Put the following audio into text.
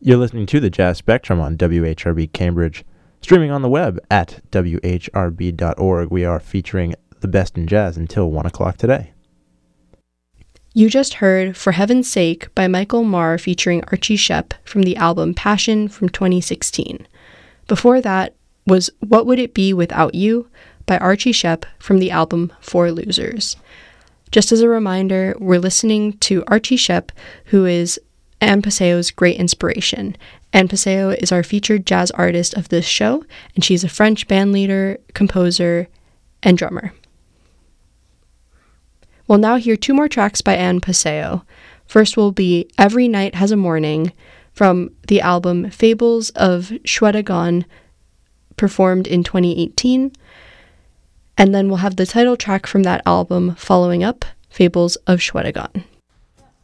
You're listening to the Jazz Spectrum on WHRB Cambridge, streaming on the web at whrb.org. We are featuring the best in jazz until 1 o'clock today. You just heard For Heaven's Sake by Michael Marr featuring Archie Shepp from the album Passion from 2016. Before that was What Would It Be Without You by Archie Shepp from the album For Losers. Just as a reminder, we're listening to Archie Shepp, who is Anne Passeo's great inspiration. Anne Passeo is our featured jazz artist of this show, and she's a French bandleader, composer, and drummer. We'll now hear two more tracks by Anne Passeo. First will be Every Night Has a Morning from the album Fables of Shwedagon, performed in 2018. And then we'll have the title track from that album following up, Fables of Shwedagon.